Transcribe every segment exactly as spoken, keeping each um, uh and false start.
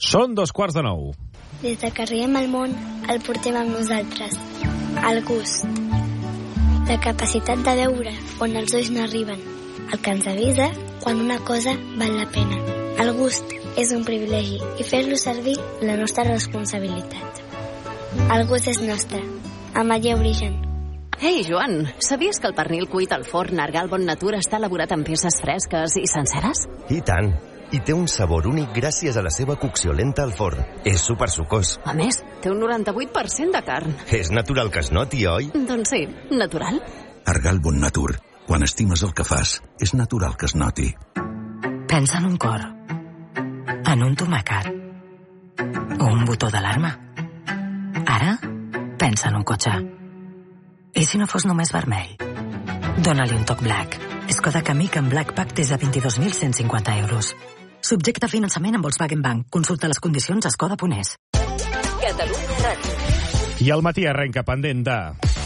Són dos quarts de nou. Des de que arribem al món, el portem amb nosaltres. El gust. La capacitat de veure on els ulls no arriben. El que ens avisa quan una cosa val la pena. El gust és un privilegi i fer-lo servir la nostra responsabilitat. El gust és nostre. Amaia Origen. Ei, Joan, sabies que el pernil cuit al forn Argal Bon Natura està elaborat amb peces fresques i senceres? I tant. I té un sabor únic gràcies a la seva cocció lenta al forn. És supersucós. A més, té un noranta-vuit per cent de carn. És natural que es noti, oi? Doncs sí, natural. Argal Bon Natur. Quan estimes el que fas, és natural que es noti. Pensa en un cor, en un tomàquet o un botó d'alarma. Ara, pensa en un cotxe. I si no fos només vermell? Dóna-li un toc black. Skoda Kamiq amb Black Pack des de vint-i-dos mil cent cinquanta euros. Subjecte a finançament amb Volkswagen Bank. Consulta les condicions a skoda punt es. Catalunya Ràdio. I al matí arrenca pendent de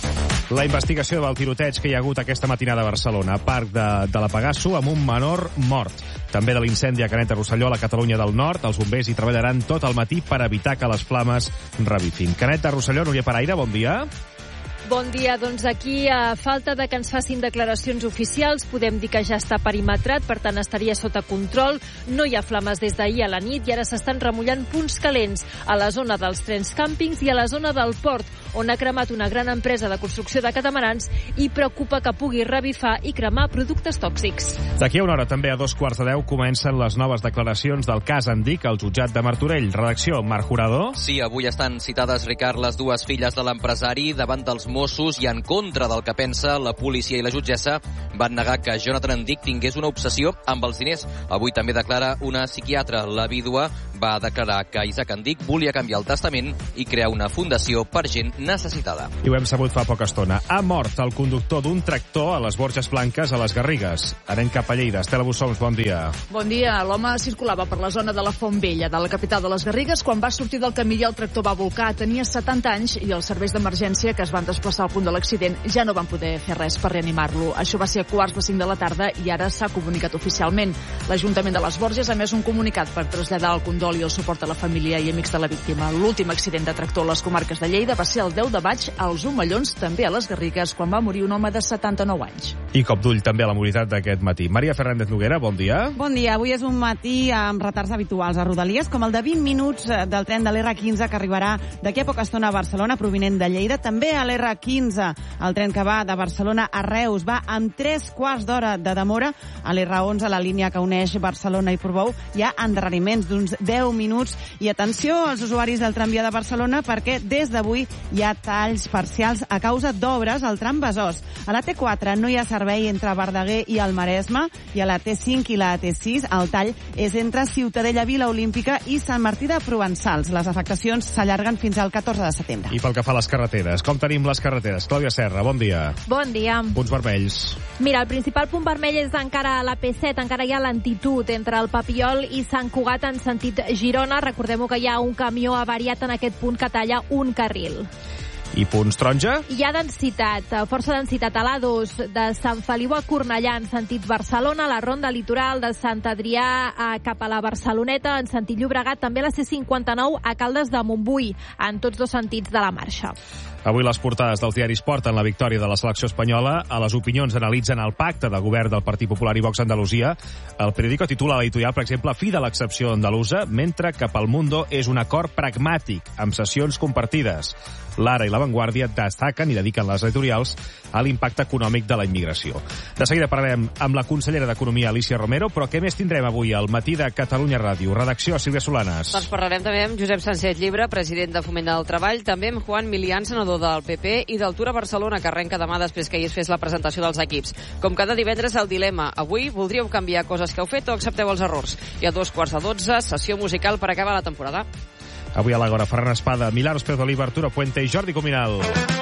la investigació del tiroteig que hi ha hagut aquesta matinada a Barcelona, Parc de, de la Pegaso, amb un menor mort. També de l'incendi a Canet de Rosselló, a la Catalunya del Nord. Els bombers hi treballaran tot el matí per evitar que les flames revifin. Canet de Rosselló, Núria Paraire, bon dia. Bon dia, doncs aquí, a falta de que ens facin declaracions oficials, podem dir que ja està perimetrat, per tant estaria sota control. No hi ha flames des d'ahir a la nit i ara s'estan remullant punts calents a la zona dels trens càmpings i a la zona del port, on ha cremat una gran empresa de construcció de catamarans i preocupa que pugui revifar i cremar productes tòxics. D'aquí a una hora, també a dos quarts de deu, comencen les noves declaracions del cas Andic al jutjat de Martorell. Redacció, Marc Jurado. Sí, avui estan citades, Ricard, les dues filles de l'empresari davant dels Mossos i en contra del que pensa la policia i la jutgessa van negar que Jonathan Andic tingués una obsessió amb els diners. Avui també declara una psiquiatra. La vídua va declarar que Isaac Andic volia canviar el testament i crear una fundació per gent necessitada. I ho hem sabut fa poca estona. Ha mort el conductor d'un tractor a les Borges Blanques, a les Garrigues. Anem cap a Lleida. Estela Bussoms, bon dia. Bon dia. L'home circulava per la zona de la Font Vella, de la capital de les Garrigues, quan va sortir del camí i el tractor va volcar. Tenia setanta anys i els serveis d'emergència que es van desplaçar al punt de l'accident ja no van poder fer res per reanimar-lo. Això va ser a quarts de cinc de la tarda i ara s'ha comunicat oficialment. L'Ajuntament de les Borges ha emès un comunicat per traslladar el condol i el suport a la família i amics de la víctima. L'últim accident de tractor a les comarques de Lleida va ser el deu de maig als Omellons, també a les Garrigues, quan va morir un home de setanta-nou anys. I cop d'ull també a la mobilitat d'aquest matí. Maria Fernández Noguera, bon dia. Bon dia. Avui és un matí amb retards habituals a Rodalies, com el de vint minuts del tren de l'erre quinze que arribarà d'aquí a poca estona a Barcelona, provinent de Lleida. També a l'erre quinze, el tren que va de Barcelona a Reus, va amb tres quarts d'hora de demora. A l'erre onze, la línia que uneix Barcelona i Portbou, hi ha endarreriments d'uns deu minuts. I atenció als usuaris del tramvia de Barcelona, perquè des d'avui hi ha talls parcials a causa d'obres al tram Besòs. A la te quatre no hi ha servei entre Verdaguer i el Maresme, i a la te cinc i la te sis el tall és entre Ciutadella, Vila Olímpica i Sant Martí de Provençals. Les afectacions s'allarguen fins al catorze de setembre. I pel que fa a les carreteres, com tenim les carreteres? Clàudia Serra, bon dia. Bon dia. Punts vermells. Mira, el principal punt vermell és encara a la pe set, encara hi ha lentitud entre el Papiol i Sant Cugat en sentit Girona. Recordem que hi ha un camió avariat en aquest punt que talla un carril. I punts taronja? Hi ha densitat, força densitat a l'A dos de Sant Feliu a Cornellà en sentit Barcelona, la ronda litoral de Sant Adrià a cap a la Barceloneta en sentit Llobregat, també la ce cinquanta-nou a Caldes de Montbui, en tots dos sentits de la marxa. Avui les portades dels diaris porten la victòria de la selecció espanyola. A les opinions analitzen el pacte de govern del Partit Popular i Vox a Andalusia. El periòdico titula l'editorial, per exemple, Fi de l'excepció andalusa, mentre que pel Mundo és un acord pragmàtic, amb sessions compartides. L'Ara i La Vanguardia destaquen i dediquen les editorials a l'impacte econòmic de la immigració. De seguida parlarem amb la consellera d'Economia, Alícia Romero, però què més tindrem avui al matí de Catalunya Ràdio? Redacció, Sílvia Solanes. Doncs parlarem també amb Josep Sánchez Llibre, president de Foment del Treball, també amb Juan Milián, senador del pe pe, i del Tour a Barcelona, que arrenca demà després que ahir es fes la presentació dels equips. Com cada divendres, el dilema. Avui voldríeu canviar coses que heu fet o accepteu els errors? I a dos quarts de dotze, sessió musical per acabar la temporada. Avui a l'Agora, Ferran Espada, Milagros Pérez Oliva, Arturo Puente i Jordi Cominal.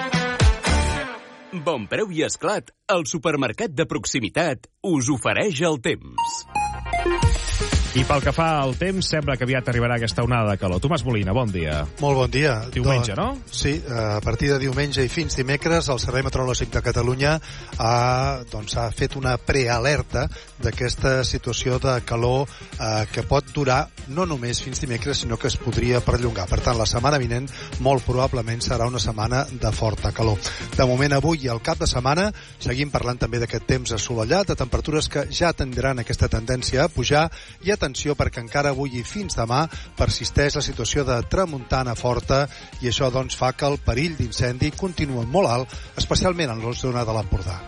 Bon preu i esclat, el supermercat de proximitat us ofereix el temps. I pel que fa al temps, sembla que aviat arribarà aquesta onada de calor. Tomàs Molina, bon dia. Molt bon dia. Diumenge, no? Sí, a partir de diumenge i fins dimecres el Servei Meteorològic de Catalunya ha, doncs, ha fet una prealerta d'aquesta situació de calor eh, que pot durar no només fins dimecres, sinó que es podria perllongar. Per tant, la setmana vinent molt probablement serà una setmana de forta calor. De moment, avui i al cap de setmana seguim parlant també d'aquest temps assolellat, de temperatures que ja tindran aquesta tendència a pujar, i atenció perquè encara avui i fins demà persisteix la situació de tramuntana forta, i això doncs fa que el perill d'incendi continua molt alt, especialment en la zona de l'Empordà.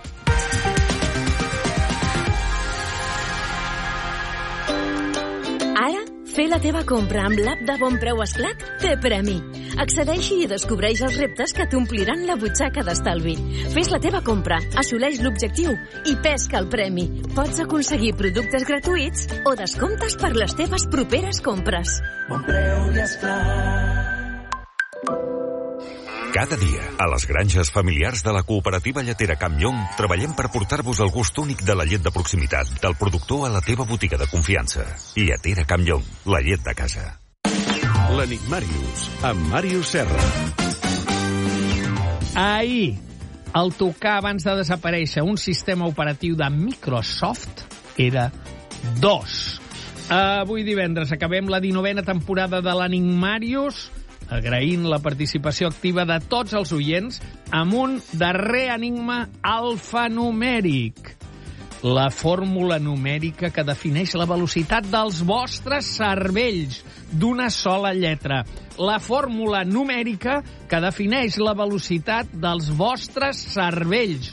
Ara, fer la teva compra amb l'app de Bon Preu Esclat té premi. Accedeix-hi i descobreix els reptes que t'ompliran la butxaca d'estalvi. Fes la teva compra, assoleix l'objectiu i pesca el premi. Pots aconseguir productes gratuïts o descomptes per les teves properes compres. Bon Preu i Esclat. Cada dia, a les granges familiars de la cooperativa lletera Camp Llong, treballem per portar-vos el gust únic de la llet de proximitat, del productor a la teva botiga de confiança. Lletera Camp Llong, la llet de casa. L'Enigmàrius, amb Màrius Serra. Ahir, el tocar abans de desaparèixer un sistema operatiu de Microsoft era dos. Avui divendres acabem la dinovena temporada de l'Enigmàrius, agraint la participació activa de tots els oients amb un darrer enigma alfanumèric. La fórmula numèrica que defineix la velocitat dels vostres cervells d'una sola lletra. La fórmula numèrica que defineix la velocitat dels vostres cervells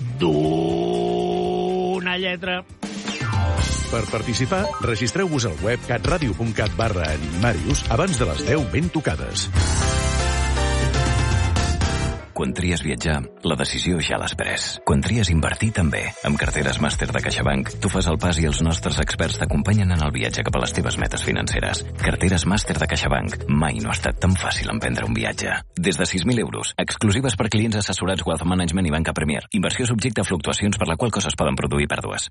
d'una lletra. Per participar, registreu-vos al web catradio.cat barra Enigmàrius abans de les deu ben tocades. Quan tries viatjar, la decisió ja l'has pres. Quan tries invertir, també. Amb carteres màster de CaixaBank, tu fas el pas i els nostres experts t'acompanyen en el viatge cap a les teves metes financeres. Carteres màster de CaixaBank. Mai no ha estat tan fàcil emprendre un viatge. Des de sis mil euros, exclusives per clients assessorats Wealth Management i Banca Premier. Inversió subjecte a fluctuacions per la qual cosa es poden produir pèrdues.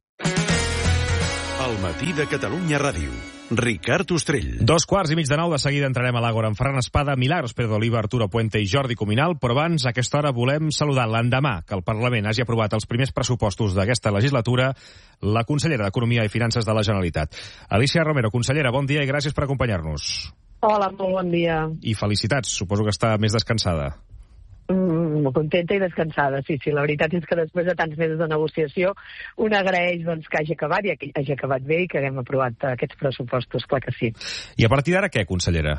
El matí de Catalunya Ràdio. Ricard Ostrell. Dos quarts i mig de nou, de seguida entrarem a l'Àgora amb Ferran Espada, Milagros Pérez Oliva, Arturo Puente i Jordi Cuminal, però abans, a aquesta hora, volem saludar l'endemà que el Parlament hagi aprovat els primers pressupostos d'aquesta legislatura la consellera d'Economia i Finances de la Generalitat. Alicia Romero, consellera, bon dia i gràcies per acompanyar-nos. Hola, molt bon dia. I felicitats, suposo que està més descansada. Mm, molt contenta i descansada, sí, sí. La veritat és que després de tants mesos de negociació un agraeix doncs, que hagi acabat i que hagi acabat bé i que haguem aprovat aquests pressupostos, clar que sí. I a partir d'ara què, consellera?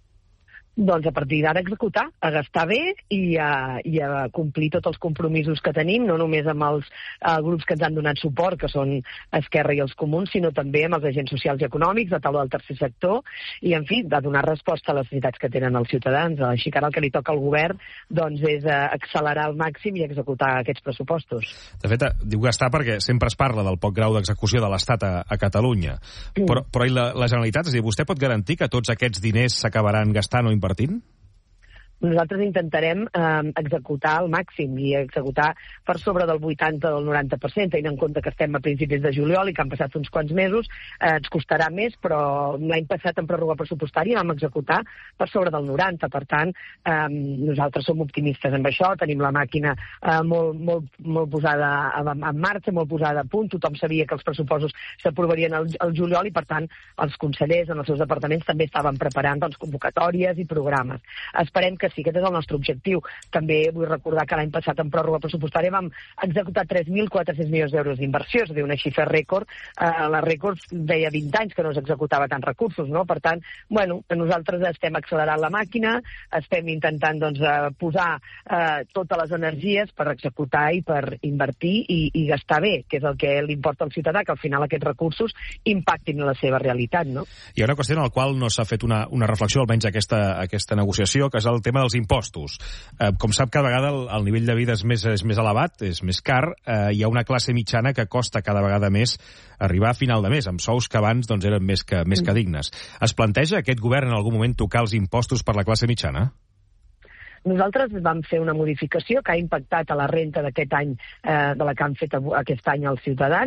Doncs a partir d'ara executar, a gastar bé i a, i a complir tots els compromisos que tenim, no només amb els uh, grups que ens han donat suport, que són Esquerra i els Comuns, sinó també amb els agents socials i econòmics, la taula del tercer sector, i, en fi, de donar resposta a les necessitats que tenen els ciutadans. Així que ara el que li toca al govern doncs, és uh, accelerar al màxim i executar aquests pressupostos. De fet, diu gastar perquè sempre es parla del poc grau d'execució de l'Estat a, a Catalunya. Mm. Però, però i la, la Generalitat, és a dir, vostè pot garantir que tots aquests diners s'acabaran gastant o invertint? Nosaltres intentarem eh, executar al màxim i executar per sobre del vuitanta o del noranta per cent, tenint en compte que estem a principis de juliol i que han passat uns quants mesos, eh, ens costarà més, però l'any passat en pròrroga pressupostària vam executar per sobre del noranta, per tant, eh, nosaltres som optimistes amb això, tenim la màquina eh, molt, molt, molt posada en marxa, molt posada a punt, tothom sabia que els pressupostos s'aprovarien al, al juliol i, per tant, els consellers en els seus departaments també estaven preparant doncs, convocatòries i programes. Esperem que sí, aquest és el nostre objectiu. També vull recordar que l'any passat en pròrroga pressupostària vam executar tres mil quatre-cents milions d'euros d'inversió, és a dir, una xifra rècord. Eh, la rècord deia vint anys que no s'executava tants recursos, no? Per tant, bueno, nosaltres estem accelerant la màquina, estem intentant doncs, posar eh, totes les energies per executar i per invertir i, i gastar bé, que és el que li importa al ciutadà, que al final aquests recursos impactin en la seva realitat, no? Hi ha una qüestió en la qual no s'ha fet una, una reflexió, almenys aquesta, aquesta negociació, que és el tema dels impostos. Eh, com sap, cada vegada el, el nivell de vida és més, és més elevat, és més car, eh, hi ha una classe mitjana que costa cada vegada més arribar a final de mes, amb sous que abans doncs, eren més que, més que dignes. Es planteja aquest govern en algun moment tocar els impostos per la classe mitjana? Nosaltres vam fer una modificació que ha impactat a la renta d'aquest any, eh, de la que han fet aquest any els ciutadans,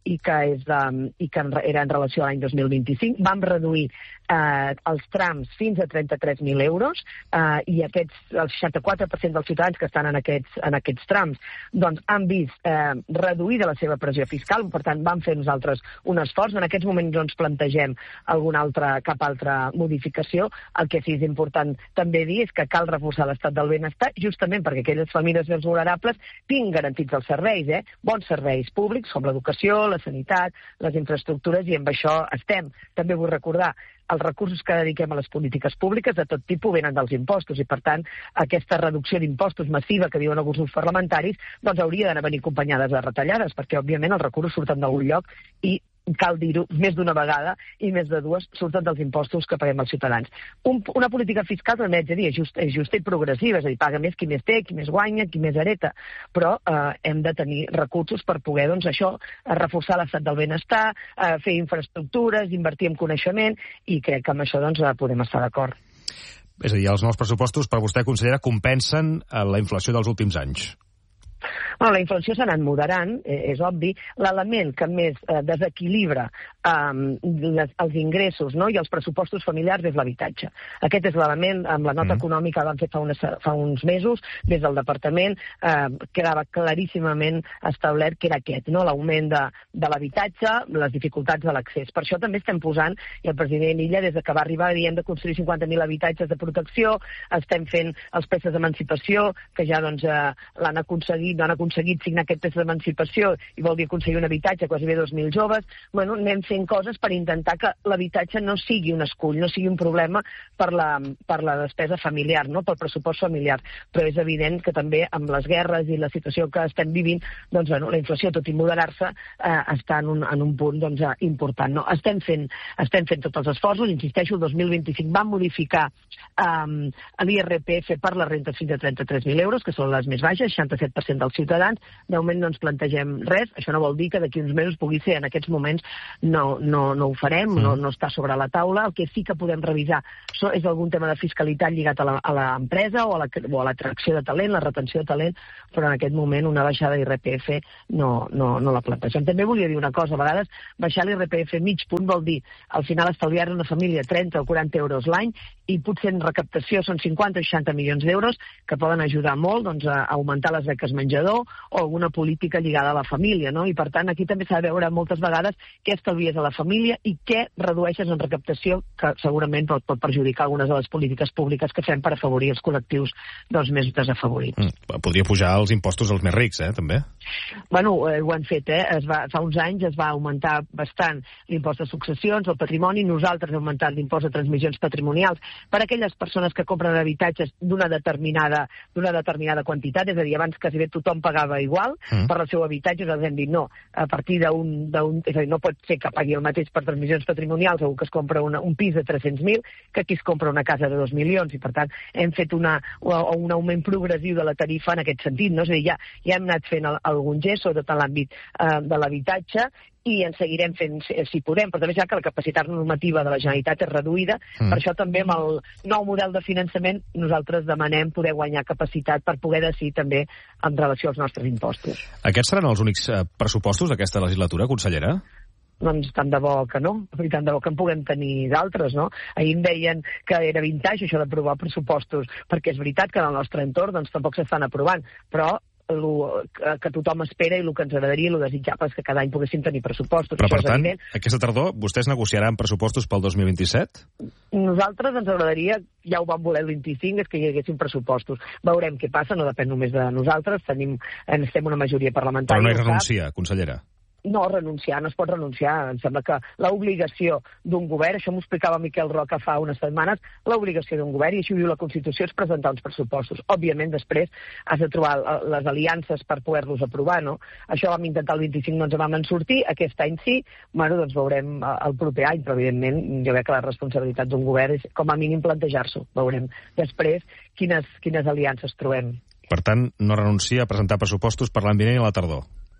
i que, és de, i que era en relació a l'any dos mil vint-i-cinc. Vam reduir eh, els trams fins a trenta-tres mil euros eh, i aquests, el seixanta-quatre per cent dels ciutadans que estan en aquests, en aquests trams doncs, han vist eh, reduïda la seva pressió fiscal, per tant vam fer nosaltres un esforç. En aquests moments no ens plantegem alguna altra, cap altra modificació. El que sí és important també dir és que cal reforçar l'estat del benestar justament perquè aquelles famílies més vulnerables tinguin garantits els serveis, eh? Bons serveis públics com l'educació, la sanitat, les infraestructures, i amb això estem. També vull recordar, els recursos que dediquem a les polítiques públiques de tot tipus venen dels impostos i, per tant, aquesta reducció d'impostos massiva que diuen alguns grups parlamentaris doncs hauria d'anar venir acompanyades de retallades, perquè, òbviament, els recursos surten d'algun lloc i cal dir-ho més d'una vegada i més de dues, surten dels impostos que paguem els ciutadans. Un, una política fiscal, també haig de dir, és, just, és justa i progressiva, és a dir, paga més qui més té, qui més guanya, qui més hereta, però eh, hem de tenir recursos per poder, doncs, això, reforçar l'estat del benestar, eh, fer infraestructures, invertir en coneixement, i crec que amb això doncs, podem estar d'acord. És a dir, els nous pressupostos, per vostè, consellera, compensen la inflació dels últims anys. Bueno, la inflació s'ha anat moderant, eh, és obvi. L'element que més eh, desequilibra eh, les, els ingressos, no?, i els pressupostos familiars és l'habitatge. Aquest és l'element, amb la nota mm. econòmica que vam fer fa, una, fa uns mesos, des del departament, eh, quedava claríssimament establert que era aquest, no?, l'augment de, de l'habitatge, les dificultats de l'accés. Per això també estem posant, i el president Illa, des que va arribar, diem de construir cinquanta mil habitatges de protecció, estem fent els préstecs d'emancipació, que ja doncs, eh, l'han aconseguit, no han aconseguit signar aquest test d'emancipació i vol dir aconseguir un habitatge a quasi dos mil joves. Bueno, anem fent coses per intentar que l'habitatge no sigui un escull, no sigui un problema per la, per la despesa familiar, no?, pel pressupost familiar. Però és evident que també amb les guerres i la situació que estem vivint, doncs, bueno, la inflació, tot i moderar-se, eh, està en un, en un punt doncs, important. No? Estem, fent, estem fent tots els esforços. Insisteixo, el dos mil vint-i-cinc vam modificar eh, l'I R P F per les rentes fins a trenta-tres mil euros, que són les més baixes, seixanta-set per cent dels ciutadans. De moment no ens plantegem res. Això no vol dir que d'aquí uns mesos pugui ser. En aquests moments no, no, no ho farem, mm. no, no està sobre la taula. El que sí que podem revisar és algun tema de fiscalitat lligat a l'empresa o a l'atracció de talent, la retenció de talent, però en aquest moment una baixada d'I R P F no, no, no la plantegem. També volia dir una cosa. A vegades baixar l'I R P F mig punt vol dir al final estalviar una família trenta o quaranta euros l'any i potser en recaptació són cinquanta o seixanta milions d'euros que poden ajudar molt doncs, a augmentar les beques menjador o alguna política lligada a la família, no? I per tant aquí també s'ha de veure moltes vegades què estalvies a la família i què redueixes en recaptació, que segurament pot, pot perjudicar algunes de les polítiques públiques que fem per afavorir els col·lectius dels més desafavorits. Mm, podria pujar els impostos als més rics, eh, també? Bueno, eh, ho han fet, eh? Es va, fa uns anys es va augmentar bastant l'impost de successions, el patrimoni. Nosaltres hem augmentat l'impost de transmissions patrimonials per a aquelles persones que compren habitatges d'una determinada, d'una determinada quantitat, és a dir, abans quasi bé tothom pagava igual mm. per el seu habitatge, nosaltres hem dit no, a partir d'un, és a dir, no pot ser que pagui el mateix per transmissions patrimonials algú que es compra una, un pis de tres-cents mil que qui es compra una casa de dos milions, i per tant hem fet una, un augment progressiu de la tarifa en aquest sentit, no? És a dir, ja, ja hem anat fent algun gest, sobretot en l'àmbit eh, de l'habitatge, i en seguirem fent si podem, però també ja que la capacitat normativa de la Generalitat és reduïda, mm. per això també amb el nou model de finançament nosaltres demanem poder guanyar capacitat per poder decidir també en relació als nostres impostos. Aquests seran els únics pressupostos d'aquesta legislatura, consellera? Doncs tant de bo que no, i tant de bo que en puguem tenir d'altres, no? Ahir em deien que era vintage això d'aprovar pressupostos, perquè és veritat que en el nostre entorn doncs tampoc s'estan aprovant, però el que tothom espera i el que ens agradaria i el desitjable és que cada any poguéssim tenir pressupostos. Però, per tant, aquesta tardor vostès negociaran pressupostos pel dos mil vint-i-set? Nosaltres ens agradaria, ja ho vam voler el vint-i-cinc, és que hi haguessin pressupostos. Veurem què passa, no depèn només de nosaltres, tenim, estem una majoria parlamentària. Però no hi renuncia, consellera? No, renunciar, no es pot renunciar. Em sembla que l'obligació d'un govern, això m'ho explicava Miquel Roca fa unes setmanes, l'obligació d'un govern, i així ho diu la Constitució, és presentar uns pressupostos. Òbviament, després has de trobar les aliances per poder-los aprovar, no? Això vam intentar el vint-i-cinc, no ens vam en sortir, aquest any sí, bueno, doncs veurem el proper any, però evidentment jo veig que la responsabilitat d'un govern és com a mínim plantejar-s'ho. Veurem després quines, quines aliances trobem. Per tant, no renuncia a presentar pressupostos per l'any vinent i a la tardor?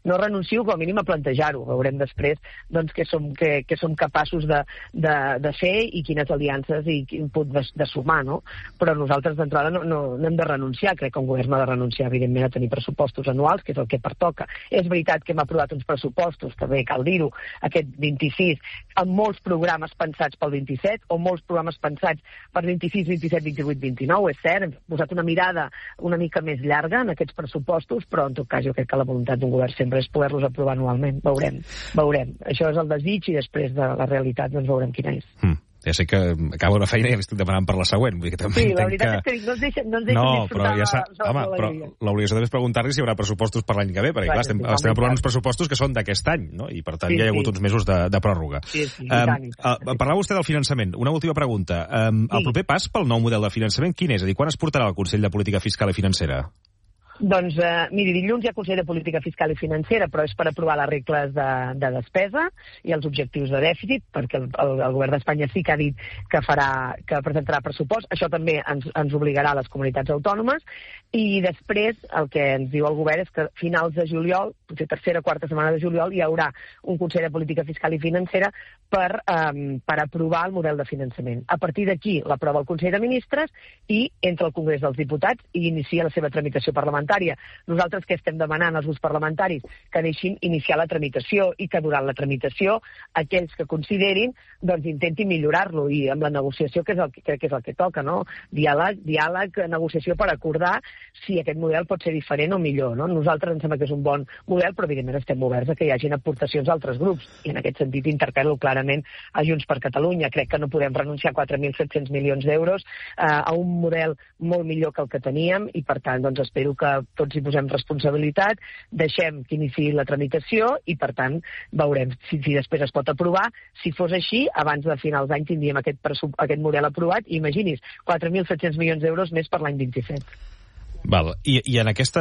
no renuncio com a mínim a plantejar-ho. Veurem després doncs, què, som, què, què som capaços de, de, de fer i quines aliances i quin punt de, de sumar, no? Però nosaltres d'entrada no, no, no hem de renunciar. Crec que un govern no ha de renunciar, evidentment, a tenir pressupostos anuals, que és el que pertoca. És veritat que hem aprovat uns pressupostos, també cal dir-ho, aquest vint-i-sis, amb molts programes pensats pel vint-i-set, o molts programes pensats per vint-i-sis, vint-i-set, vint-i-vuit, vint-i-nou, és cert, hem posat una mirada una mica més llarga en aquests pressupostos, però en tot cas jo crec que la voluntat d'un govern sempre és poder-los aprovar anualment. Veurem, veurem. Això és el desig i després de la realitat doncs veurem quina és. Mm. Ja sé que acabo una feina i l'estic demanant per la següent. Vull dir que també sí, la que... veritat és que no ens deixen, no ens deixen no, disfrutar però ja sa... la, Home, però l'obligació també és preguntar-li si hi haurà pressupostos per l'any que ve, perquè clar, clar estem, sí, estem aprovant uns pressupostos que són d'aquest any, no? I per tant sí, ja hi ha hagut sí. uns mesos de, de pròrroga. Sí, sí, um, uh, parlava vostè del finançament. Una última pregunta. Um, sí. El proper pas pel nou model de finançament quin és? És a dir, quan es portarà al Consell de Política Fiscal i Financera? Doncs, eh, miri, dilluns hi ha Consell de Política Fiscal i Financera, però és per aprovar les regles de, de despesa i els objectius de dèficit, perquè el, el, el govern d'Espanya sí que ha dit que farà, que presentarà pressupost. Això també ens, ens obligarà a les comunitats autònomes. I després el que ens diu el govern és que a finals de juliol, potser tercera o quarta setmana de juliol, hi haurà un Consell de Política Fiscal i Financera per, um, per aprovar el model de finançament. A partir d'aquí l'aprova el Consell de Ministres i entra al Congrés dels Diputats i inicia la seva tramitació parlamentària. Nosaltres què estem demanant als grups parlamentaris? Que deixin iniciar la tramitació i que durant la tramitació aquells que considerin doncs intentin millorar-lo i amb la negociació, que és el que crec que és el que toca, no? Diàleg, diàleg, negociació per acordar si aquest model pot ser diferent o millor, no? Nosaltres ens sembla que és un bon model, però evidentment estem oberts a que hi hagin aportacions d'altres grups i en aquest sentit interpel·lo clarament a Junts per Catalunya. Crec que no podem renunciar a quatre mil set-cents milions d'euros eh, a un model molt millor que el que teníem i per tant doncs espero que tots hi posem responsabilitat, deixem que iniciï la tramitació i per tant veurem si, si després es pot aprovar. Si fos així, abans de finals d'any tindríem aquest, aquest model aprovat i imagini's, quatre mil set-cents milions d'euros més per l'any vint-i-set. Val. I, i en aquesta,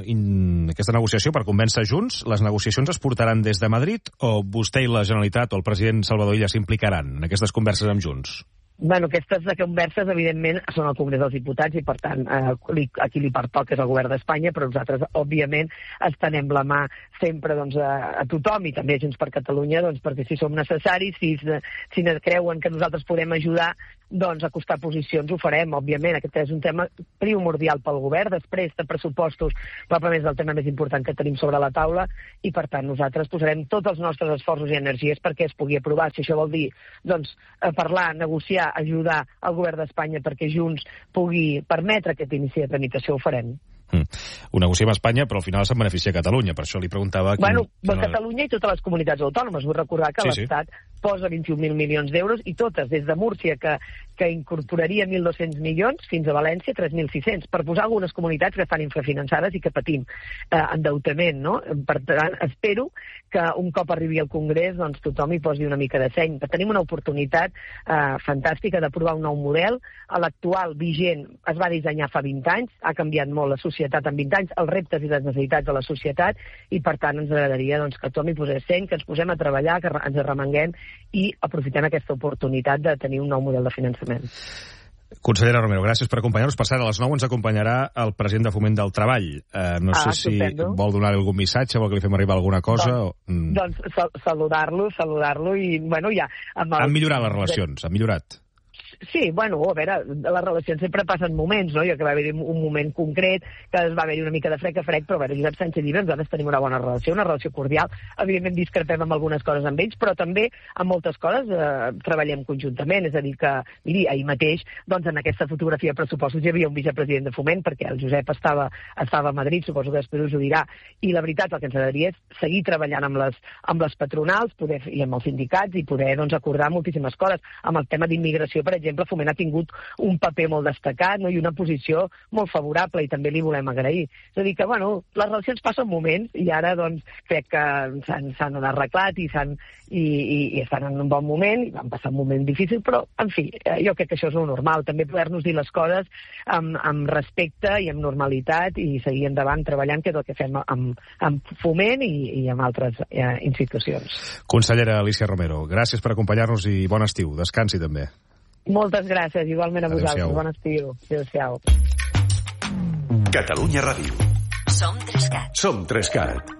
in, aquesta negociació, per convèncer Junts, les negociacions es portaran des de Madrid o vostè i la Generalitat o el president Salvador Illa s'implicaran en aquestes converses amb Junts? Bueno, aquestes converses, evidentment, són al Congrés dels Diputats i, per tant, eh, li, a qui li pertoca és el govern d'Espanya, però nosaltres, òbviament, estenem la mà sempre doncs, a, a tothom i també a Junts per Catalunya, doncs, perquè si som necessaris, si, si creuen que nosaltres podem ajudar doncs, a acostar posicions, ho farem, òbviament. Aquest és un tema primordial pel govern. Després de pressupostos, probablement és el tema més important que tenim sobre la taula i, per tant, nosaltres posarem tots els nostres esforços i energies perquè es pugui aprovar. Si això vol dir doncs, parlar, negociar, ajudar al govern d'Espanya perquè Junts pugui permetre aquest inici de tramitació, ho farem. Mm. Ho negociem a Espanya, però al final se'n beneficia Catalunya. Per això li preguntava... Quin... Bueno, quin... Catalunya i totes les comunitats autònomes. Vull recordar que sí, l'Estat sí. posa vint-i-un mil milions d'euros i totes, des de Múrcia, que, que incorporaria mil dos-cents milions, fins a València, tres mil sis-cents, per posar algunes comunitats que estan infrafinançades i que patim eh, endeutament, no? Per tant, espero que un cop arribi al Congrés doncs, tothom hi posi una mica de seny. Tenim una oportunitat eh, fantàstica d'aprovar un nou model. L'actual vigent es va dissenyar fa vint anys, ha canviat molt la societat en vint anys, els reptes i les necessitats de la societat, i per tant ens agradaria doncs, que tothom hi posés seny, que ens posem a treballar, que ens arremanguem i aprofitem aquesta oportunitat de tenir un nou model de finançament. Consellera Romero, gràcies per acompanyar-nos. Per cert, a les nou ens acompanyarà el president de Foment del Treball. Eh, no ah, sé si estupendo. Vol donar algun missatge, vol que li fem arribar alguna cosa? Doncs, o... mm. doncs saludar-lo, saludar-lo i, bueno, ja... Amb el... Han millorat les relacions, han millorat. Sí, bueno, a veure, les relacions sempre passen moments, no? Jo que va haver un moment concret, que es va haver una mica de frec a frec, però a veure, Josep Sánchez Llibre, nosaltres tenim una bona relació, una relació cordial. Evidentment discrepem amb algunes coses amb ells, però també amb moltes coses eh, treballem conjuntament. És a dir que, miri, ahir mateix, doncs en aquesta fotografia de pressupostos hi havia un vicepresident de Foment, perquè el Josep estava, estava a Madrid, suposo que després us ho dirà, i la veritat el que ens agradaria és seguir treballant amb les, amb les patronals poder, i amb els sindicats i poder doncs, acordar moltíssimes coses. Amb el tema d'immigració, per exemple, Foment ha tingut un paper molt destacat, no? I una posició molt favorable i també li volem agrair. És a dir que, bueno, les relacions passen moments i ara, doncs, crec que s'han arreglat i, i, i, i estan en un bon moment i van passar un moment difícil, però, en fi, jo crec que això és lo normal, també poder-nos dir les coses amb, amb respecte i amb normalitat i seguir endavant treballant, que és el que fem amb, amb Foment i, i amb altres eh, institucions. Consellera Alícia Romero, gràcies per acompanyar-nos i bon estiu. Descansi també. Moltes gràcies, igualment a vosaltres. Bon estiu. Adéu-siau. Catalunya Ràdio. Som Trescat. Som Trescat.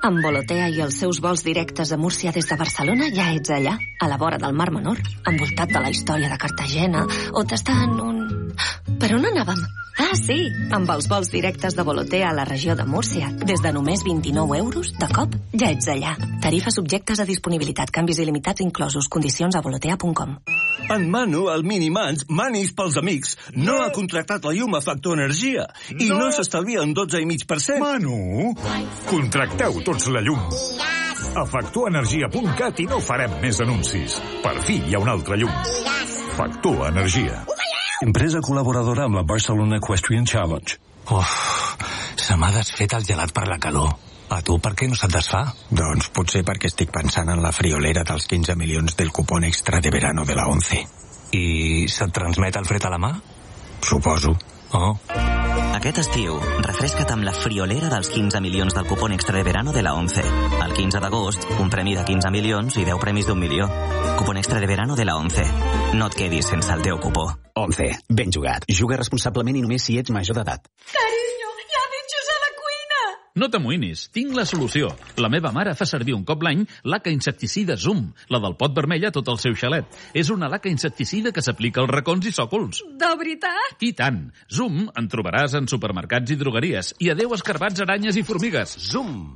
Amb Volotea i els seus vols directes a Múrcia des de Barcelona ja ets allà, a la vora del Mar Menor, envoltat de la història de Cartagena, o tastant un... Per on anàvem? Ah, sí, amb els vols directes de Volotea a la regió de Múrcia. Des de només vint-i-nou euros, de cop, ja ets allà. Tarifes subjectes a disponibilitat, canvis il·limitats inclosos, condicions a volotea punt com. En Manu, el Minimans, Manis pels amics, no ha contractat la llum a Factor Energia i no, no s'estalvia un dotze coma cinc per cent. Manu, contracteu tots la llum. A factor energia punt cat i no farem més anuncis. Per fi hi ha un altre llum. Factor Energia. Empresa col·laboradora amb la Barcelona Equestrian Challenge. Uf, se m'ha desfet el gelat per la calor. A tu per què no se't desfà? Doncs potser perquè estic pensant en la friolera dels quinze milions del cupón extra de verano de la ONCE. I se't transmet el fred a la mà? Suposo. Oh. Aquest estiu, refresca't amb la friolera dels quinze milions del cupón extra de verano de la ONCE. El quinze d'agost, un premi de quinze milions i deu premis d'un milió. Cupón extra de verano de la ONCE. No et quedis sense el teu cupó. ONCE. Ben jugat. Juga responsablement i només si ets major d'edat. Carinyo, hi ha bitxos a la cuina! No t'amoïnis, tinc la solució. La meva mare fa servir un cop l'any laca insecticida Zoom, la del pot vermell a tot el seu xalet. És una laca insecticida que s'aplica als racons i sòcols. De veritat? I tant. Zoom en trobaràs en supermercats i drogueries. I adeu escarbats, aranyes i formigues. Zoom!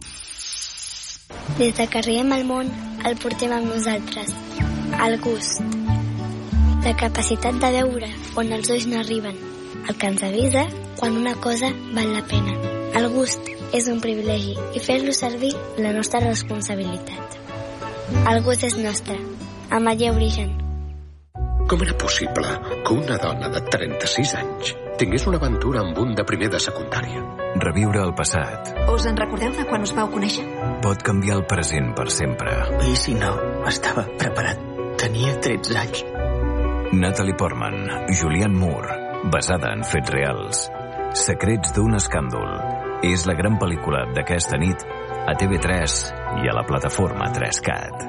Des de que riem el món, el portem amb nosaltres. El gust. La capacitat de veure on els ulls no arriben. El que ens avisa quan una cosa val la pena. El gust és un privilegi i fer-lo servir la nostra responsabilitat. El gust és nostre. Amaia Origen. Com era possible que una dona de trenta-sis anys tingués una aventura amb un de primer de secundària? Reviure el passat Us en recordeu de quan us vau conèixer? pot canviar el present per sempre. I si no, estava preparat. Tenia tretze anys. Natalie Portman, Julianne Moore, basada en fets reals. Secrets d'un escàndol. És la gran pel·lícula d'aquesta nit a T V tres i a la plataforma tres cat.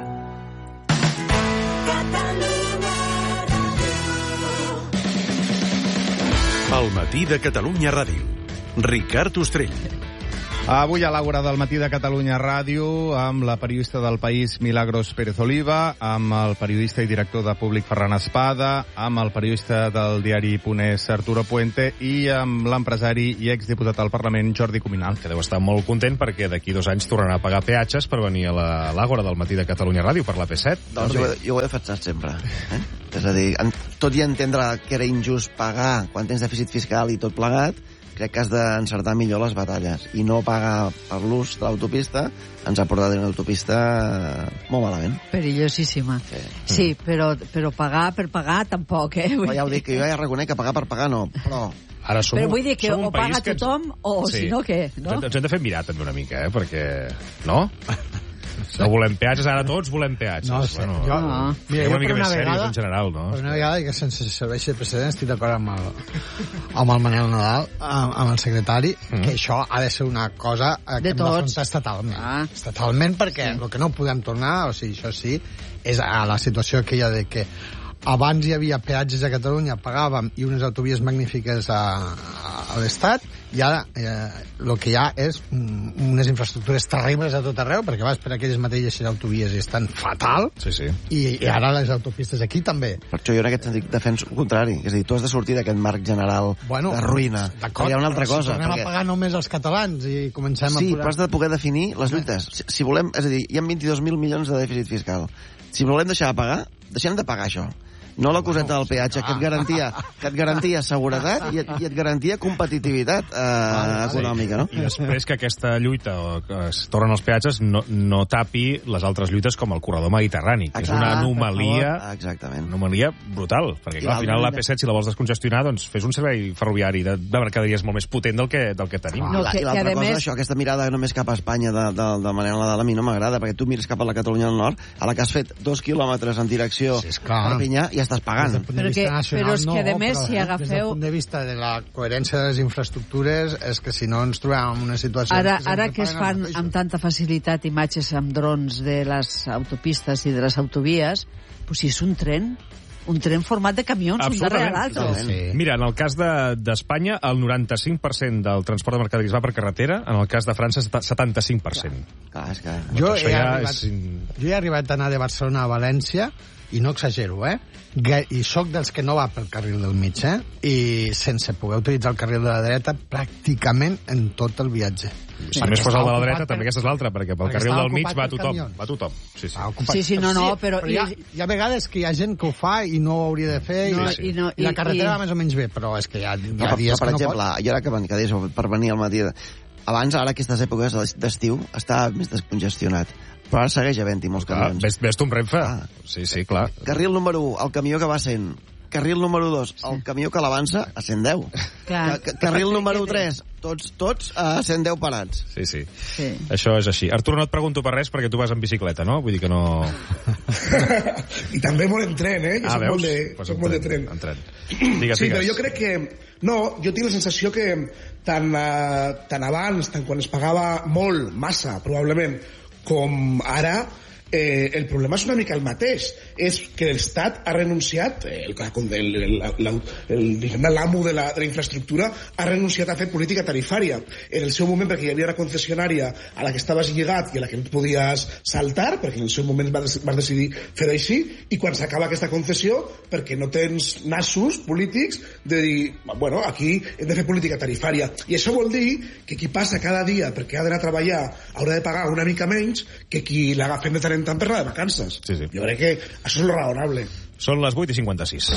El matí de Catalunya Ràdio. Ricard Ostrell. Avui a l'Àgora del matí de Catalunya Ràdio amb la periodista del País Milagros Pérez Oliva, amb el periodista i director de Públic Ferran Espada, amb el periodista del diari Punès Arturo Puente i amb l'empresari i exdiputat al Parlament Jordi Cuminal. Que deu estar molt content perquè d'aquí dos anys tornarà a pagar peatges per venir a la- a l'Àgora del matí de Catalunya Ràdio per la P set. Doncs jo, jo ho he defensat sempre. Eh? És a dir, en, tot i entendre que era injust pagar quan tens dèficit fiscal i tot plegat, crec que has d'encertar millor les batalles i no pagar per l'ús de l'autopista ens ha portat a una autopista molt malament. Perillosíssima. Sí, sí però, però pagar per pagar tampoc, eh? Però ja ho dic, que jo ja reconec que pagar per pagar no, però... Ara som, Però vull dir que som un o paga país que ens- tothom o Sí. si no, què? No? Ens, ens hem de fer mirar també una mica, eh? Perquè... No? No volem peatges, ara tots volem peatges. No, sí, bueno, jo, no. mira, una jo mica per més una serios vegada, en general, no? per una vegada, i que sense serveixi de precedent, estic d'acord amb el, amb el Manel Nadal, amb, amb el secretari, mm. que això ha de ser una cosa eh, que hem d'afrontar estatalment. Ah. Estatalment, perquè sí. el que no podem tornar, o sigui, això sí, és a la situació aquella de que abans hi havia peatges a Catalunya, pagàvem, i unes autovies magnífiques a, a, a l'Estat, i ara eh, el que hi ha és mm, unes infraestructures terribles a tot arreu, perquè vas per aquelles mateixes autovies i estan fatal, sí, sí. I, i ara les autopistes aquí també. Per això jo en aquest sentit defenso el contrari. És a dir, tu has de sortir d'aquest marc general bueno, de ruïna. D'acord, hi ha una altra però cosa. si tornem perquè... a pagar només els catalans i comencem Sí, a... però has de poder definir les lluites. Si, si volem, és a dir, hi ha vint-i-dos mil milions de dèficit fiscal. Si volem deixar de pagar, deixem de pagar això. No la coseta del peatge, que et garantia, que et garantia seguretat i et, i et garantia competitivitat eh, econòmica, no? I després que aquesta lluita, o que es tornen els peatges, no, no tapi les altres lluites com el corredor mediterrani, que és una anomalia, exactament. anomalia brutal, perquè clar, al final la P set, si la vols descongestionar, doncs fes un servei ferroviari de, de mercaderies molt més potent del que, del que tenim. No, que, I l'altra cosa, més... això, aquesta mirada només cap a Espanya de, de, de Manel Nadal, a mi no m'agrada, perquè tu mires cap a la Catalunya del Nord, a la que has fet dos quilòmetres en direcció sí, a Perpinyà i estàs pagant. Però, que, però és que, a més, però, si agafeu... Des del punt de vista de la coherència de les infraestructures, és que si no ens trobem en una situació... Ara, que, ara que es fan amb tanta facilitat imatges amb drons de les autopistes i de les autovies, pues si és un tren, un tren format de camions, un darrere l'altre. Sí. Mira, en el cas d'Espanya, de, el noranta-cinc per cent del transport de mercaderies va per carretera, en el cas de França, setanta-cinc per cent. Clar, és que... Jo he, ja arribat, és... jo he arribat a anar de Barcelona a València, i no exagero, eh? I sóc dels que no va pel carril del mig, eh? I sense poder utilitzar el carril de la dreta pràcticament en tot el viatge. Si més fos el de la dreta, també aquesta és l'altra, perquè pel carril del mig va tothom. Va tothom. Sí, sí. Sí, sí, no, no, però... Hi ha, hi ha vegades que hi ha gent que ho fa i no ho hauria de fer, no, i, i, no, i la carretera va més o menys bé, però és que hi ha, hi ha dies per que no exemple, pot. jo ara que, que deies, per venir al matí... Abans, ara, aquestes èpoques d'estiu, estava més descongestionat. Però ara segueix havent-hi molts camions. Ves, ves tu amb Renfe. Ah. Sí, sí, clar. Carril número u, el camió que va a cent. Carril número dos, el camió que l'avança a cent deu. Clar. Ca carril número tres, tots, tots a cent deu parats. Sí, sí, sí. Això és així. Artur, no et pregunto per res perquè tu vas en bicicleta, no? Vull dir que no... I també molt en tren, eh? Jo ah, soc veus? molt de, pues soc molt de tren. En tren. Digues, sí, digues. però jo crec que... No, jo tinc la sensació que tant, uh, tant abans, tant quan es pagava molt, massa, probablement, com ara, eh, el problema és una mica el mateix. És que l'Estat ha renunciat, el, el, el, el, l'amo de, la, de la infraestructura ha renunciat a fer política tarifària. En el seu moment, perquè hi havia una concessionària a la que estaves lligat i a la que no et podies saltar, perquè en el seu moment vas, vas decidir fer-ho així, i quan s'acaba aquesta concessió, perquè no tens nassos polítics de dir, bueno, aquí hem de fer política tarifària. I això vol dir que qui passa cada dia perquè ha d'anar a treballar haurà de pagar una mica menys que qui l'agafem de tant en tant per anar de vacances. Sí, sí. Jo crec que això és lo raonable. Són les vuit i cinquanta-sis.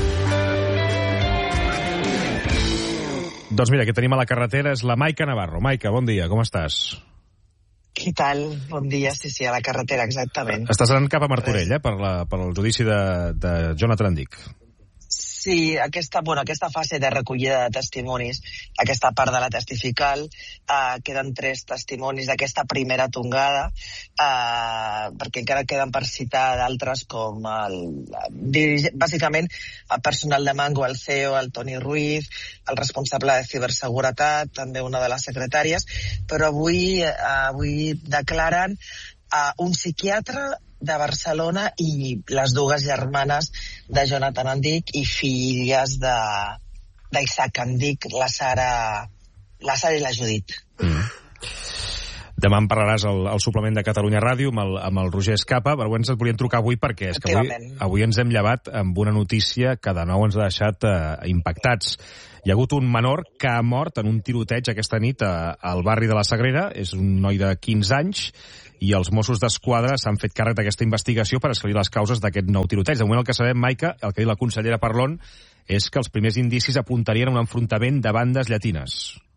Doncs mira, que tenim a la carretera és la Maica Navarro. Maica, bon dia, com estàs? Què tal? Bon dia, sí, sí, a la carretera, exactament. Estàs anant cap a Martorell, eh, per, la, per el judici de, de Jonathan Dick. Sí, aquesta, bueno, aquesta fase de recollida de testimonis, aquesta part de la testifical, eh, queden tres testimonis d'aquesta primera tongada, eh, perquè encara queden per citar d'altres com el, bàsicament el personal de Mango, el C E O, el Toni Ruiz, el responsable de ciberseguretat, també una de les secretàries, però avui, eh, avui declaren eh, un psiquiatre de Barcelona i les dues germanes de Jonathan Andic i filles de d'Isaac Andic, la Sara, la Sara i la Judit. Mm. Demà en parlaràs al, al suplement de Catalunya Ràdio amb el, amb el Roger Escapa, però ens et volien trucar avui perquè és que avui, avui ens hem llevat amb una notícia que de nou ens ha deixat eh, impactats. Hi ha hagut un menor que ha mort en un tiroteig aquesta nit a, al barri de la Sagrera. És un noi de quinze anys i els Mossos d'Esquadra s'han fet càrrec d'aquesta investigació per esclarir les causes d'aquest nou tiroteig. De moment el que sabem, Maica, el que ha dit la consellera Parlon, és que els primers indicis apuntarien a un enfrontament de bandes llatines.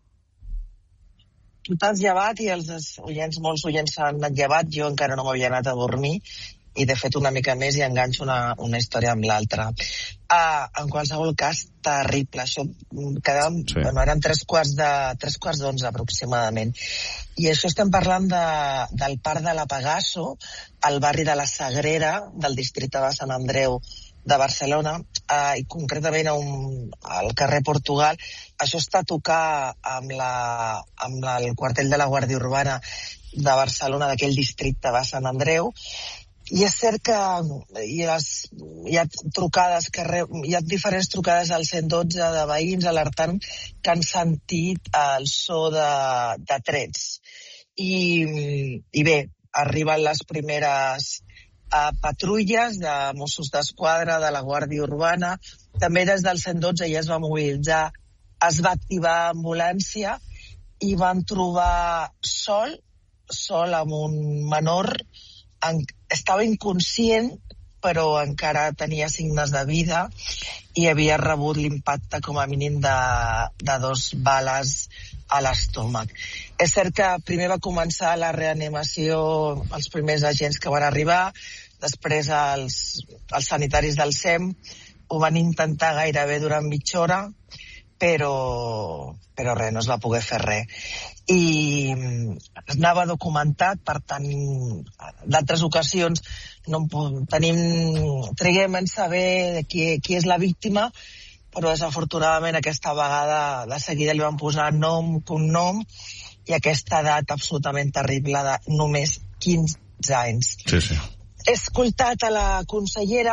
Tu t'has llevat i els oients, molts oients s'han anat llevat, jo encara no m'havia anat a dormir i de fet una mica més i enganxo una, una història amb l'altra. Uh, en qualsevol cas, terrible. Això quedàvem, sí. bueno, eren tres quarts de tres quarts d'onze aproximadament. I això estem parlant de, del parc de la Pagasso, al barri de la Sagrera, del districte de Sant Andreu de Barcelona, uh, i concretament a un, al carrer Portugal. Això està a tocar amb, la, amb la, el quartell de la Guàrdia Urbana de Barcelona, d'aquell districte de Sant Andreu. I és cert que hi ha, hi ha trucades que re, hi ha diferents trucades al cent dotze de veïns alertant que han sentit el so de, de trets. I, i bé, arriben les primeres uh, patrulles de Mossos d'Esquadra, de la Guàrdia Urbana. També des del cent dotze ja es va mobilitzar, es va activar ambulància i van trobar sol, sol amb un menor. En, estava inconscient, però encara tenia signes de vida i havia rebut l'impacte com a mínim de, de dos bales a l'estómac. És cert que primer va començar la reanimació, els primers agents que van arribar, després els, els sanitaris del S E M ho van intentar gairebé durant mitja hora, però, però res, no es va poder fer res. I anava documentat, per tant, d'altres ocasions no tenim, triguem en saber qui, qui és la víctima, però desafortunadament aquesta vegada de seguida li van posar nom, cognom, i aquesta edat absolutament terrible de només quinze anys. Sí, sí. He escoltat a la consellera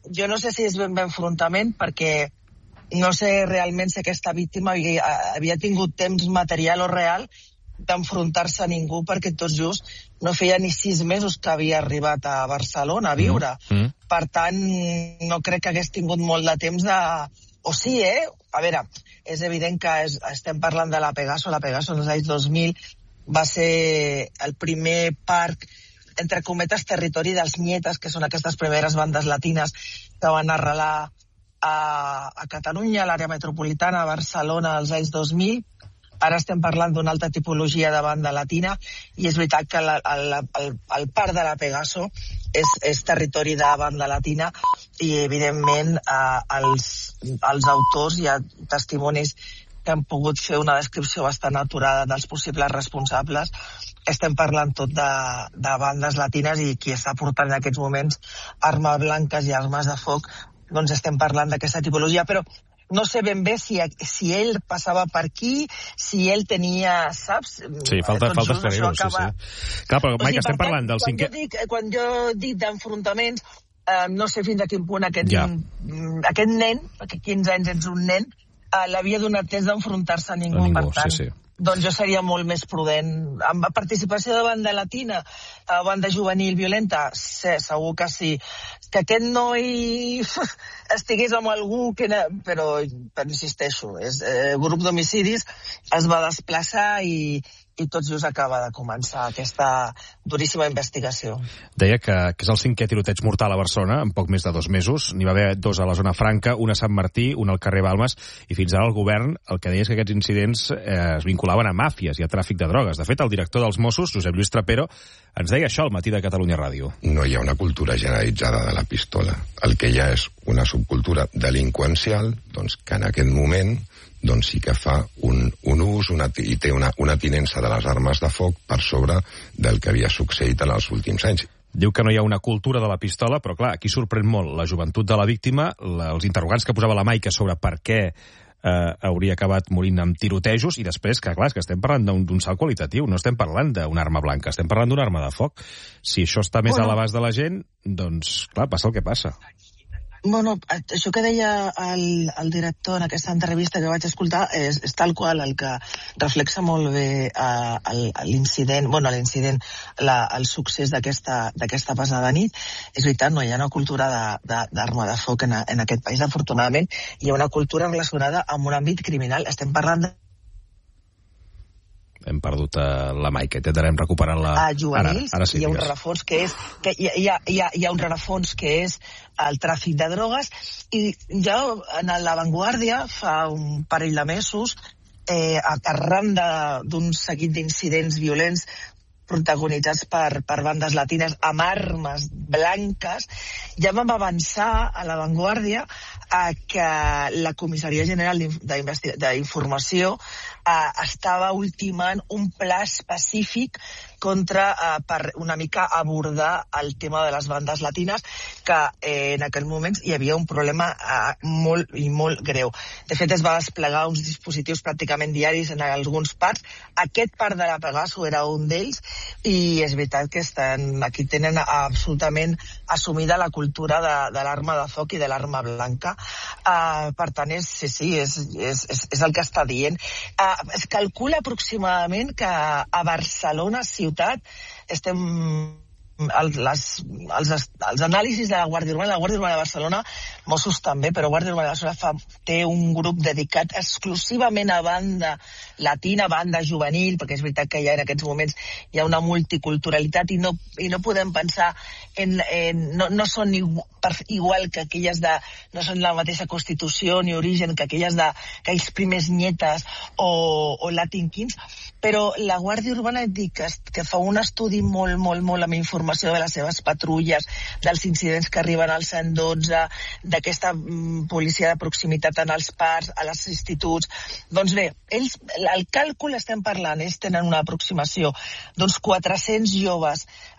jo no sé si és ben bé enfrontament, perquè no sé realment si aquesta víctima havia, havia tingut temps material o real d'enfrontar-se a ningú, perquè tot just no feia ni sis mesos que havia arribat a Barcelona a viure. Mm. Per tant, no crec que hagués tingut molt de temps de... O sí, eh? A veure, és evident que és, estem parlant de la Pegaso. La Pegaso en els anys dos mil va ser el primer parc, entre cometes, territori dels Nietes, que són aquestes primeres bandes latines que van arrelar a, a Catalunya, a l'àrea metropolitana, a Barcelona, als anys dos mil. Ara estem parlant d'una altra tipologia de banda latina i és veritat que la, el, el, el parc de la Pegaso és, és territori de banda latina i, evidentment, eh, els, els autors hi ha testimonis que han pogut fer una descripció bastant aturada dels possibles responsables. Estem parlant tot de, de bandes latines i qui està portant en aquests moments armes blanques i armes de foc, doncs estem parlant d'aquesta tipologia, però no sé ben bé si, si ell passava per aquí, si ell tenia, saps? Sí, falta, falta esclarir-ho, acaba... sí, sí. Clar, però, Maica, estem parlant del cinquè... Quan jo dic, quan jo dic d'enfrontaments, eh, no sé fins a quin punt aquest, ja. aquest nen, perquè quinze anys ets un nen, eh, l'havia donat temps d'enfrontar-se a ningú, a ningú, per tant... Sí, sí. Doncs jo seria molt més prudent. Amb participació de banda latina, banda juvenil violenta, sí, segur que sí. Que aquest noi estigués amb algú, que era... però, però insisteixo, és, eh, grup d'homicidis es va desplaçar i, i tot just acaba de començar aquesta duríssima investigació. Deia que, que és el cinquè tiroteig mortal a Barcelona, en poc més de dos mesos. N'hi va haver dos a la zona franca, un a Sant Martí, un al carrer Balmes, i fins ara el govern el que deia és que aquests incidents eh, es vinculaven a màfies i a tràfic de drogues. De fet, el director dels Mossos, Josep Lluís Trapero, ens deia això al matí de Catalunya Ràdio. No hi ha una cultura generalitzada de la pistola. El que hi ha és una subcultura delinqüencial, doncs, que en aquest moment doncs sí que fa un, un ús una, i té una, una tinença de les armes de foc per sobre del que havia succeït en els últims anys. Diu que no hi ha una cultura de la pistola, però clar, aquí sorprèn molt la joventut de la víctima, la, els interrogants que posava la Maica sobre per què eh, hauria acabat morint amb tirotejos, i després, que clar, és que estem parlant d'un salt qualitatiu, no estem parlant d'una arma blanca, estem parlant d'una arma de foc. Si això està més bueno. a l'abast de la gent, doncs clar, passa el que passa. Bueno, això que deia el, el director en aquesta entrevista que vaig escoltar és, és tal qual el que reflexa molt bé uh, l'incident, bueno, l'incident, el succés d'aquesta passada nit. És veritat, no hi ha una cultura d'arma de, de foc en, en aquest país, afortunadament. Hi ha una cultura relacionada amb un àmbit criminal. Estem parlant de hem perdut uh, la Maica, intentarem recuperar-la a juvenils. Ara, ara sí, hi ha un rerefons que és que hi, ha, hi, ha, hi ha un rerefons que és el tràfic de drogues, i ja en l'avantguàrdia fa un parell de mesos, eh, arran d'un seguit d'incidents violents protagonitzats per, per bandes latines amb armes blanques, ja vam avançar a l'avantguàrdia a que la Comissaria General d'Informació eh, estava ultimant un pla específic contra, eh, per una mica abordar el tema de les bandes latines, que eh, en aquell moment hi havia un problema eh, molt i molt greu. De fet, es va desplegar uns dispositius pràcticament diaris en alguns parcs. Aquest parc de la Pegaso era un d'ells, i és veritat que estan, aquí tenen absolutament assumida la cultura de, de l'arma de foc i de l'arma blanca. Uh, per tant, és, sí, sí, és, és, és, és el que està dient. Uh, es calcula aproximadament que a Barcelona, ciutat, estem... El, les, els, els anàlisis de la Guàrdia Urbana, la Guàrdia Urbana de Barcelona, Mossos també, però Guàrdia Urbana de Barcelona fa, té un grup dedicat exclusivament a banda latina, banda juvenil, perquè és veritat que ja en aquests moments hi ha una multiculturalitat i no, i no podem pensar en... en no, no són igual, igual que aquelles de... no són la mateixa constitució ni origen que aquelles de aquells primers Nietes o, o Latin Kings, però la Guàrdia Urbana dic que, que fa un estudi molt, molt, molt amb informació de les seves patrulles, dels incidents que arriben al cent dotze, d'aquesta mm, policia de proximitat en els parcs, a les instituts. Doncs bé, ells, el càlcul estem parlant, ells tenen una aproximació d'uns quatre-cents joves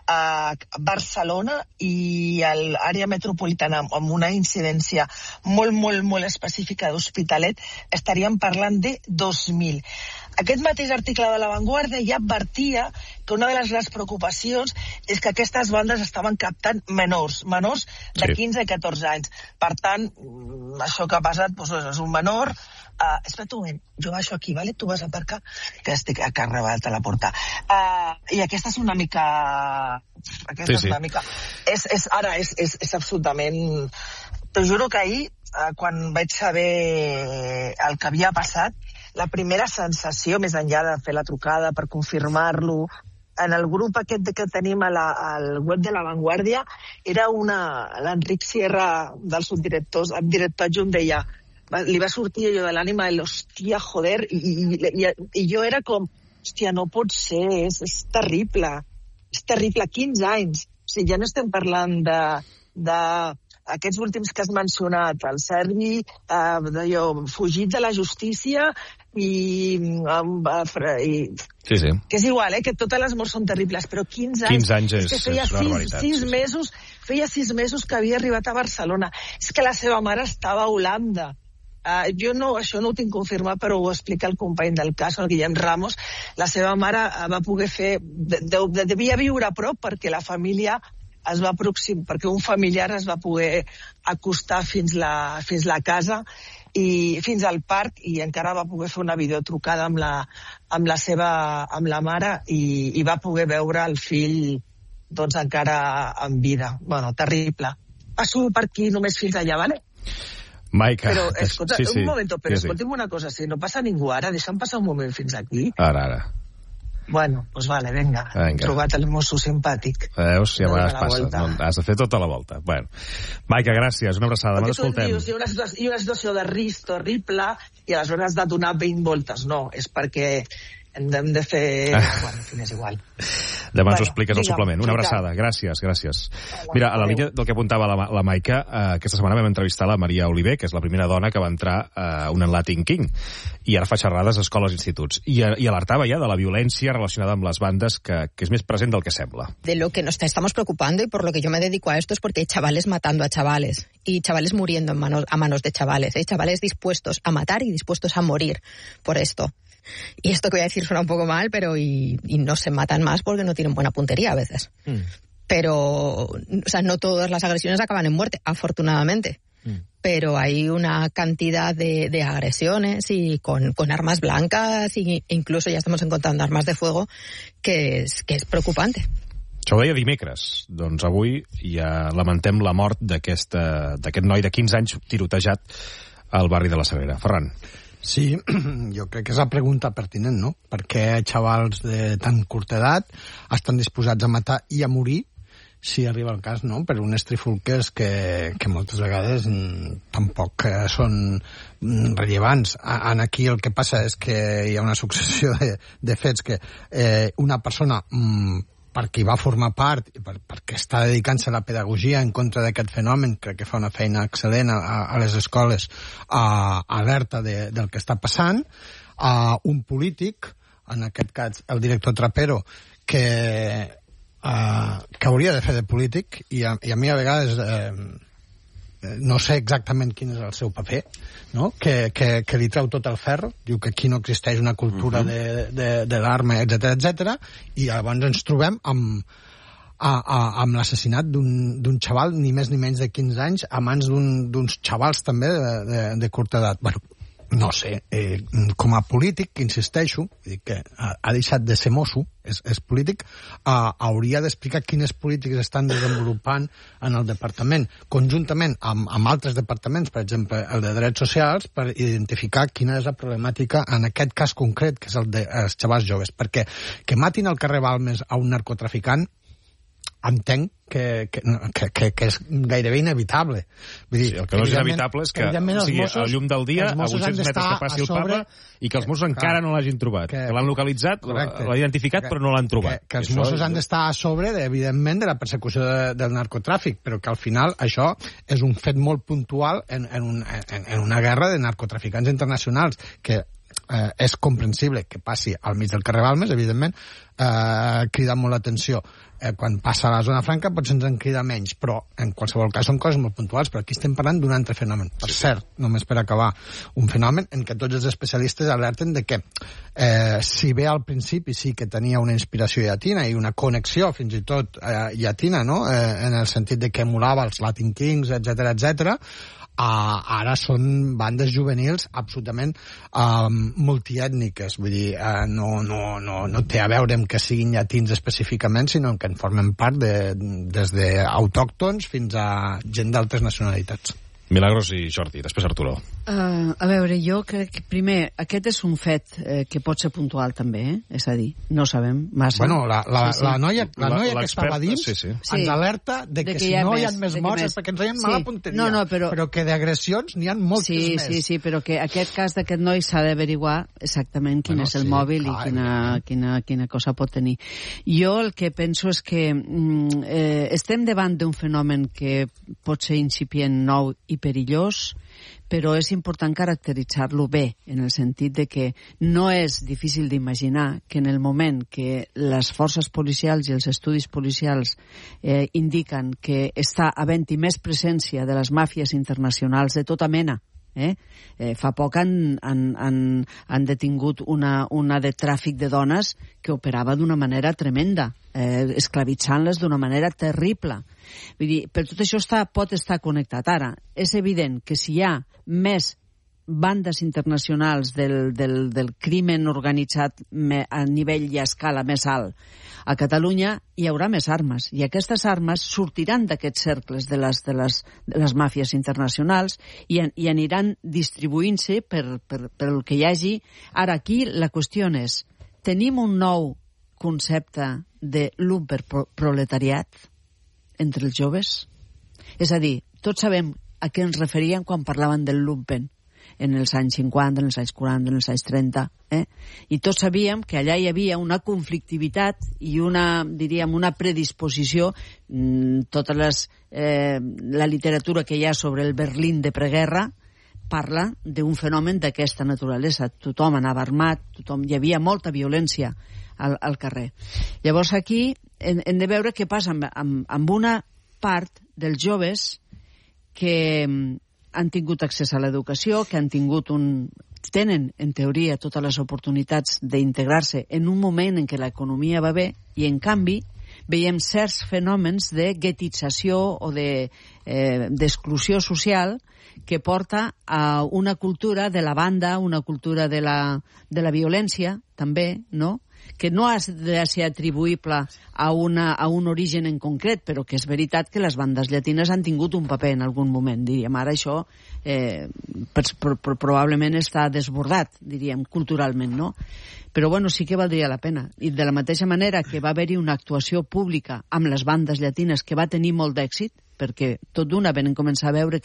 a Barcelona i a l'àrea metropolitana amb una incidència molt, molt, molt específica d'Hospitalet estaríem parlant de dos mil. Aquest mateix article de La Vanguardia ja advertia que una de les grans preocupacions és que aquestes bandes estaven captant menors, menors de quinze i catorze anys. Per tant, això que ha passat doncs, és un menor. Uh, espera un moment, jo baixo aquí, vale? Tu vas a aparcar, que estic a carregat a la porta. Uh, I aquesta és una mica... Aquesta sí, sí. és una mica... És, és, ara és, és, és absolutament... T'ho juro que ahir, uh, quan vaig saber el que havia passat, la primera sensació, més enllà de fer la trucada per confirmar-lo, en el grup aquest que tenim a la, al web de La Vanguardia, era una... l'Enric Sierra, dels subdirectors, el director adjunt deia, li va sortir allò de l'ànima de l'hòstia, joder, i, i, i, i jo era com, hòstia, no pot ser, és, és terrible, és terrible, quinze anys. O sigui, ja no estem parlant de... de aquests últims que has mencionat, el serbi, eh, d'allò, fugit de la justícia i... Eh, i sí, sí. Que és igual, eh, que totes les morts són terribles, però quinze anys... quinze anys és, és que feia és una sis, barbaritat. Sis sí, mesos, feia sis mesos que havia arribat a Barcelona. És que la seva mare estava a Holanda. Uh, jo no, això no ho tinc confirmat, però ho explica el company del cas, el Guillem Ramos. La seva mare uh, va poder fer... De, de, de, devia viure a prop perquè la família es va aproximar, perquè un familiar es va poder acostar fins la, fins la casa i fins al parc i encara va poder fer una videotrucada amb la, amb la seva, amb la mare i, i va poder veure el fill doncs encara en vida. Bueno, terrible. Passo per aquí només fins allà, vale? Maica. Però, escolta, sí, sí. un moment, però sí, sí. escolta'm una cosa, si no passa ningú ara, deixa'm passar un moment fins aquí. Ara, ara. Bueno, doncs vale, vinga. He trobat el mosso simpàtic. Veus, ja a vegades passa. No, has de fer tota la volta. Bueno. Maica, gràcies, una abraçada. Demà t'escoltem. Dius, hi ha una, hi ha una situació de risc terrible i aleshores has de donar vint voltes. No, és perquè hem de fer... Ah. Bueno, en fi, és igual. Demà ens ho expliques al suplement. Una abraçada. Gràcies, gràcies. Mira, a la línia del que apuntava la, la Maica, eh, aquesta setmana vam entrevistar la Maria Oliver, que és la primera dona que va entrar a eh, un Latin King, i ara fa xerrades a escoles i instituts. I, i alertava ja de la violència relacionada amb les bandes, que, que és més present del que sembla. De lo que nos estamos preocupando y por lo que yo me dedico a esto es porque hay chavales matando a chavales y chavales muriendo en manos, a manos de chavales. Hay chavales dispuestos a matar y dispuestos a morir por esto. Y esto que voy a decir suena un poco mal, pero y, y no se matan más porque no tienen buena puntería a veces. Mm. Pero, o sea, no todas las agresiones acaban en muerte, afortunadamente. Mm. Pero hay una cantidad de, de agresiones y con, con armas blancas e incluso ya estamos encontrando armas de fuego que és, que és preocupante. Això ho deia dimecres. Doncs avui ja lamentem la mort d'aquest noi de quinze anys tirotejat al barri de la Sagrera. Ferran. Sí, jo crec que és la pregunta pertinent, no? Per què xavals de tan curta edat estan disposats a matar i a morir, si arriba el cas, no? Per unes trifulques que, que moltes vegades mm, tampoc eh, són mm, rellevants. A, aquí el que passa és que hi ha una successió de, de fets que eh, una persona... Mm, perquè va formar part, per, perquè està dedicant-se a la pedagogia en contra d'aquest fenomen, crec que fa una feina excel·lent a, a les escoles, a, alerta de, del que està passant, a un polític, en aquest cas el director Trapero, que, a, que hauria de fer de polític, i a, i a mi a vegades... Eh, no sé exactament quin és el seu paper, no? que, que, que li treu tot el ferro, diu que aquí no existeix una cultura uh-huh. de, de, de l'arma, etcètera, etcètera, i llavors ens trobem amb, a, a, amb l'assassinat d'un xaval, ni més ni menys de quinze anys, a mans d'uns xavals també de, de, de curta edat. Bueno, no sé, eh, com a polític, insisteixo, dic que ha, ha deixat de ser mosso, és, és polític, eh, hauria d'explicar quines polítiques estan desenvolupant en el departament, conjuntament amb, amb altres departaments, per exemple, el de drets socials, per identificar quina és la problemàtica en aquest cas concret, que és el dels xavals joves, perquè que matin al carrer Balmes a un narcotraficant, entenc que, que, que, que, que és gairebé inevitable. Vull dir, sí, el que no és inevitable és que, que o sigui, Mossos, a llum del dia, a vuit-cents metres que passi el sobre, papa, i que els Mossos encara no l'hagin trobat. Que, que l'han localitzat, l'han identificat, que, però no l'han trobat. Que, que els Mossos és... han d'estar a sobre, de, evidentment, de la persecució de, del narcotràfic, però que al final això és un fet molt puntual en, en, un, en, en una guerra de narcotraficants internacionals, que eh, és comprensible que passi al mig del carrer Balmes, evidentment, eh, crida molt l'atenció. Eh, quan passa a la zona franca potser ens en crida menys, però en qualsevol cas són coses molt puntuals, però aquí estem parlant d'un altre fenomen. Per sí. cert, només per acabar, un fenomen en què tots els especialistes alerten de que eh, si bé al principi sí que tenia una inspiració llatina i una connexió fins i tot eh, llatina, no? eh, en el sentit de que emulava els Latin Kings, etcètera, etcètera, Uh, ara són bandes juvenils absolutament uh, multiètniques, vull dir, uh, no, no, no, no té a veure amb que siguin llatins específicament, sinó que en formen part de, des d'autòctons fins a gent d'altres nacionalitats. Milagros i Jordi, després Arturo. Uh, a veure, jo crec que primer, aquest és un fet eh, que pot ser puntual també, eh? És a dir, no sabem massa. Bueno, la, la, sí, sí. la noia, la noia que estava dins sí, sí. ens sí. alerta de que, de que si hi no més, hi ha més morts és perquè ens veiem sí. mala punteria, no, no, però... però que d'agressions n'hi ha moltes sí, més. Sí, sí, però que aquest cas d'aquest noi s'ha d'averiguar exactament quin bueno, és el sí, mòbil clar, i quina, quina, quina cosa pot tenir. Jo el que penso és que mm, eh, estem davant d'un fenomen que pot ser incipient, nou i perillós, però és important caracteritzar-lo bé, en el sentit de que no és difícil d'imaginar que en el moment que les forces policials i els estudis policials eh, indiquen que està havent-hi més presència de les màfies internacionals de tota mena, Eh? Eh, fa poc han, han, han, han detingut una, una de tràfic de dones que operava d'una manera tremenda, eh, esclavitzant-les d'una manera terrible. Vull dir, per tot això està, pot estar connectat. Ara, és evident que si hi ha més bandes internacionals del, del, del crimen organitzat me, a nivell i a escala més alt a Catalunya, hi haurà més armes, i aquestes armes sortiran d'aquests cercles de les, de les, de les màfies internacionals i, i aniran distribuint-se per, per, per el que hi hagi. Ara, aquí la qüestió és, tenim un nou concepte de l'umperproletariat entre els joves? És a dir, tots sabem a què ens referien quan parlaven del lumpen en els anys cinquanta, en els anys quaranta, en els anys trenta, eh? I tots sabíem que allà hi havia una conflictivitat i una, diríem, una predisposició, mmm, totes les, eh, la literatura que hi ha sobre el Berlín de preguerra parla d'un fenomen d'aquesta naturalesa. Tothom anava armat, tothom, hi havia molta violència al, al carrer. Llavors aquí hem, hem de veure què passa amb, amb, amb una part dels joves que han tingut accés a l'educació, que han tingut un... tenen, en teoria, totes les oportunitats d'integrar-se en un moment en què l'economia va bé, i, en canvi, veiem certs fenòmens de guetització o de, eh, d'exclusió social que porta a una cultura de la banda, una cultura de la, de la violència, també, no?, que no ha de ser atribuïble a, una, a un origen en concret, però que és veritat que les bandes llatines han tingut un paper en algun moment, diríem. Ara això eh, per, per, per, probablement està desbordat, diríem, culturalment, no? Però, bueno, sí que valdria la pena. I de la mateixa manera que va haver-hi una actuació pública amb les bandes llatines que va tenir molt d'èxit, perquè tot d'una vam començar a veure que